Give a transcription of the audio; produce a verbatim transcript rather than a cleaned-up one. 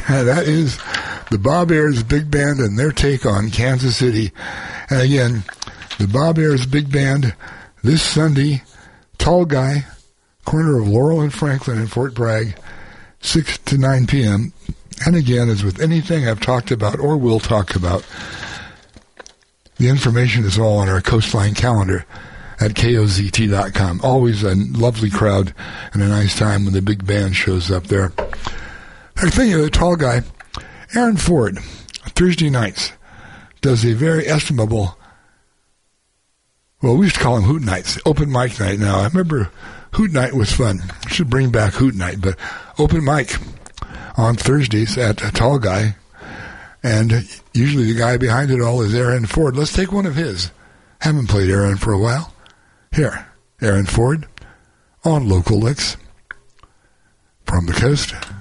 That is the Bob Ayers Big Band and their take on Kansas City. And again, the Bob Ayers Big Band this Sunday, Tall Guy, corner of Laurel and Franklin in Fort Bragg, six to nine p.m. And again, as with anything I've talked about or will talk about, the information is all on our Coastline calendar at K O Z T dot com. Always a lovely crowd and a nice time when the big band shows up there. I'm thinking of the Tall Guy, Aaron Ford, Thursday nights, does a very estimable, well, we used to call them Hoot Nights, open mic night now. I remember Hoot Night was fun. I should bring back Hoot Night, but open mic on Thursdays at a Tall Guy. And usually the guy behind it all is Aaron Ford. Let's take one of his. Haven't played Aaron for a while. Here, Aaron Ford on Local Licks from the coast.